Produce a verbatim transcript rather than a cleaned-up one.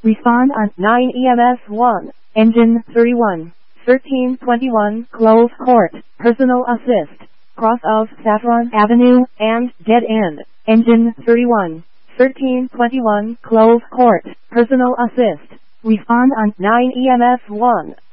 Respond on nine E M S one. Engine thirty-one. thirteen twenty-one Clove Court. Personal assist. Cross of Saffron Avenue and dead end. Engine thirty-one. thirteen twenty-one Clove Court. Personal assist. Respond on nine E M S one.